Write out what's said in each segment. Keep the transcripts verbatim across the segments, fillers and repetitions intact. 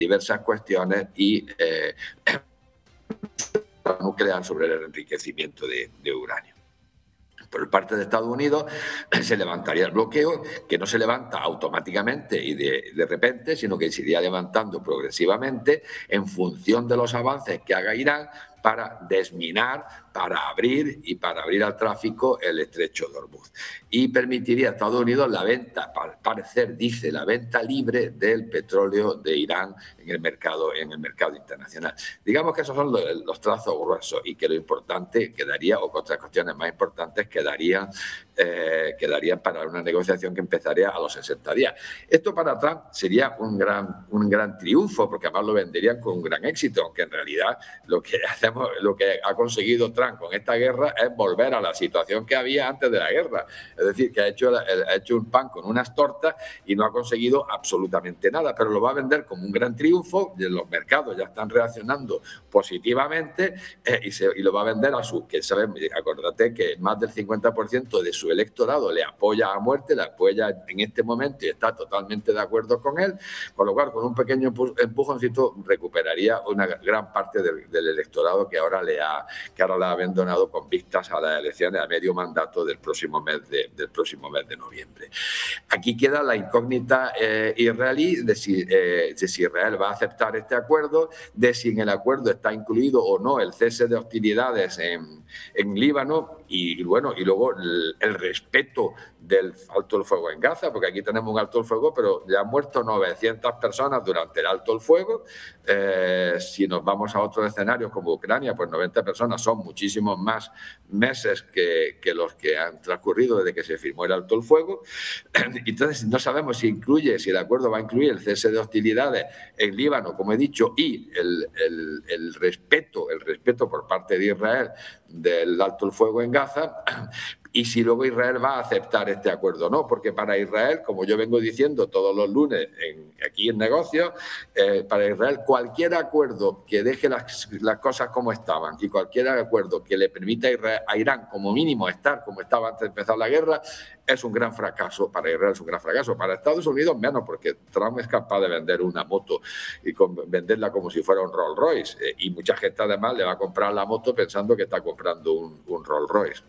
diversas cuestiones y eh, nuclear sobre el enriquecimiento de, de uranio. Por parte de Estados Unidos se levantaría el bloqueo, que no se levanta automáticamente y de, de repente, sino que se iría levantando progresivamente en función de los avances que haga Irán para desminar, para abrir y para abrir al tráfico el estrecho de Hormuz. Y permitiría a Estados Unidos la venta, al parecer dice, la venta libre del petróleo de Irán en el mercado, en el mercado internacional. Digamos que esos son los, los trazos gruesos y que lo importante quedaría, o otras cuestiones más importantes, quedarían, eh, quedarían para una negociación que empezaría a los sesenta días. Esto para Trump sería un gran, un gran triunfo, porque además lo venderían con un gran éxito, aunque en realidad lo que hacemos lo que ha conseguido Trump con esta guerra es volver a la situación que había antes de la guerra. Es decir, que ha hecho, ha hecho un pan con unas tortas y no ha conseguido absolutamente nada, pero lo va a vender como un gran triunfo. Los mercados ya están reaccionando positivamente eh, y, se, y lo va a vender a su, que saben, acuérdate que más del cincuenta por ciento de su electorado le apoya a muerte, le apoya en este momento y está totalmente de acuerdo con él, con lo cual con un pequeño empujoncito recuperaría una gran parte del, del electorado que ahora le ha que ahora la ha abandonado con vistas a las elecciones a medio mandato del próximo mes de, del próximo mes de noviembre. Aquí queda la incógnita eh, israelí de si, eh, de si Israel va a aceptar este acuerdo, de si en el acuerdo está incluido o no el cese de hostilidades en, en Líbano y, y bueno, y luego el, el respeto del alto el fuego en Gaza, porque aquí tenemos un alto el fuego, pero ya han muerto novecientas personas durante el alto el fuego. Eh, si nos vamos a otros escenarios como Ucrania, pues noventa personas son muchísimos más meses que, que los que han transcurrido desde que se firmó el alto el fuego. Entonces no sabemos si incluye, si el acuerdo va a incluir el cese de hostilidades en Líbano, como he dicho, y el, el, el respeto, el respeto por parte de Israel del alto el fuego en Gaza. Y si luego Israel va a aceptar este acuerdo o no, porque para Israel, como yo vengo diciendo todos los lunes en, aquí en Negocios, eh, para Israel cualquier acuerdo que deje las, las cosas como estaban y cualquier acuerdo que le permita a, Israel, a Irán como mínimo estar como estaba antes de empezar la guerra es un gran fracaso. Para Israel es un gran fracaso. Para Estados Unidos menos, porque Trump es capaz de vender una moto y con, venderla como si fuera un Rolls Royce. Eh, y mucha gente además le va a comprar la moto pensando que está comprando un, un Rolls Royce.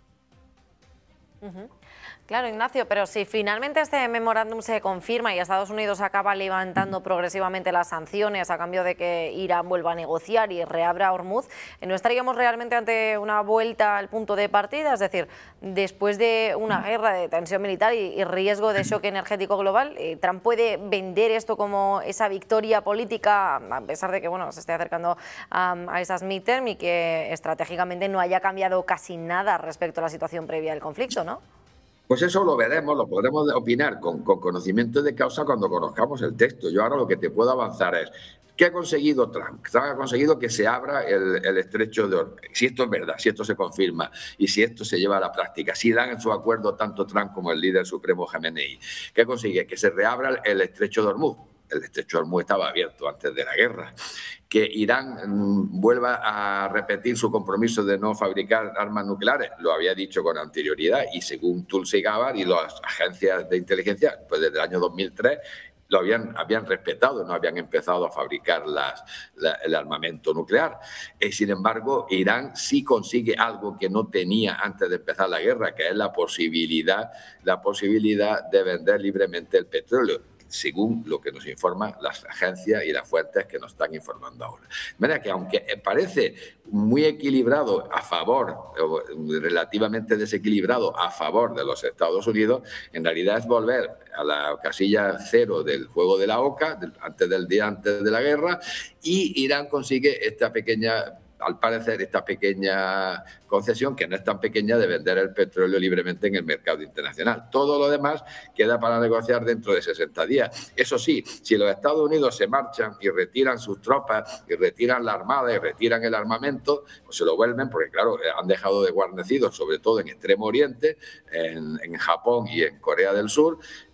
Uh-huh. Claro, Ignacio, pero si finalmente este memorándum se confirma y Estados Unidos acaba levantando progresivamente las sanciones a cambio de que Irán vuelva a negociar y reabra Hormuz, ¿no estaríamos realmente ante una vuelta al punto de partida? Es decir, después de una guerra de tensión militar y, y riesgo de shock energético global, eh, ¿Trump puede vender esto como esa victoria política, a pesar de que bueno, se esté acercando um, a esas midterm y que estratégicamente no haya cambiado casi nada respecto a la situación previa del conflicto, ¿no? Pues eso lo veremos, lo podremos opinar con, con conocimiento de causa cuando conozcamos el texto. Yo ahora lo que te puedo avanzar es, ¿qué ha conseguido Trump? Trump ha conseguido que se abra el, el estrecho de Hormuz. Si esto es verdad, si esto se confirma y si esto se lleva a la práctica, si dan en su acuerdo tanto Trump como el líder supremo Jamenei, ¿qué consigue? Que se reabra el estrecho de Hormuz. El estrecho de Hormuz estaba abierto antes de la guerra. Que Irán mmm, vuelva a repetir su compromiso de no fabricar armas nucleares, lo había dicho con anterioridad y según Tulsi Gabbard y las agencias de inteligencia, pues desde el año dos mil tres lo habían, habían respetado, no habían empezado a fabricar las, la, el armamento nuclear. Y sin embargo, Irán sí consigue algo que no tenía antes de empezar la guerra, que es la posibilidad, la posibilidad de vender libremente el petróleo, según lo que nos informan las agencias y las fuentes que nos están informando ahora. De manera que, aunque parece muy equilibrado a favor, o relativamente desequilibrado a favor de los Estados Unidos, en realidad es volver a la casilla cero del juego de la OCA, antes del día antes de la guerra, y Irán consigue esta pequeña, al parecer, esta pequeña concesión, que no es tan pequeña, de vender el petróleo libremente en el mercado internacional. Todo lo demás queda para negociar dentro de sesenta días. Eso sí, si los Estados Unidos se marchan y retiran sus tropas y retiran la armada y retiran el armamento, pues se lo vuelven, porque claro, han dejado de guarnecidos, sobre todo en Extremo Oriente, en, en Japón y en Corea del Sur,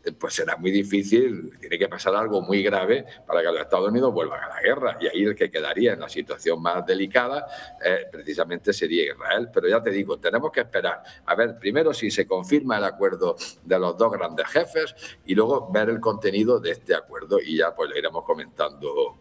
pues será muy difícil, tiene que pasar algo muy grave para que los Estados Unidos vuelvan a la guerra. Y ahí el que quedaría en la situación más delicada eh, precisamente sería Israel. Pero ya te digo, tenemos que esperar a ver primero si se confirma el acuerdo de los dos grandes jefes y luego ver el contenido de este acuerdo y ya pues lo iremos comentando